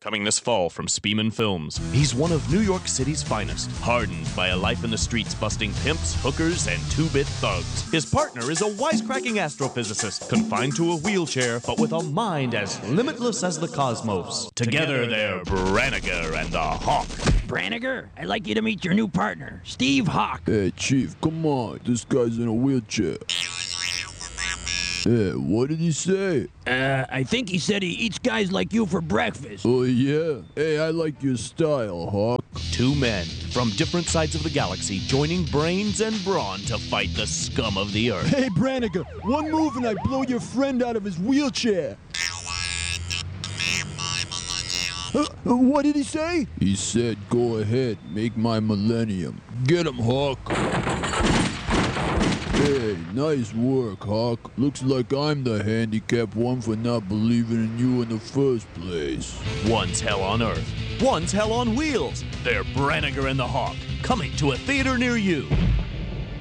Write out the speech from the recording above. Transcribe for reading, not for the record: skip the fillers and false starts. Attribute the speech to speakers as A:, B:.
A: Coming this fall from Spearman Films. He's one of New York City's finest, hardened by a life in the streets busting pimps, hookers, and two-bit thugs. His partner is a wisecracking astrophysicist, confined to a wheelchair, but with a mind as limitless as the cosmos. Together they're Branniger and the Hawk.
B: Branniger, I'd like you to meet your new partner, Steve Hawk.
C: Hey, Chief, come on. This guy's in a wheelchair. Hey, what did he say?
B: I think he said he eats guys like you for breakfast.
C: Oh, yeah? Hey, I like your style, Hawk.
A: Two men from different sides of the galaxy joining brains and brawn to fight the scum of the earth.
C: Hey, Branniger, one move and I blow your friend out of his wheelchair. What did he say? He said, go ahead, make my millennium. Get him, Hawk. Hey, nice work, Hawk. Looks like I'm the handicapped one for not believing in you in the first place.
A: One's hell on Earth, one's hell on wheels. They're Branniger and the Hawk, coming to a theater near you.